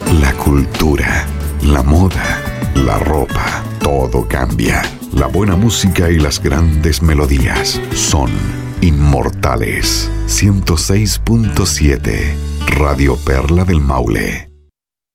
la cultura, la moda, la ropa, todo cambia. La buena música y las grandes melodías son inmortales. 106.7 Radio Perla del Maule.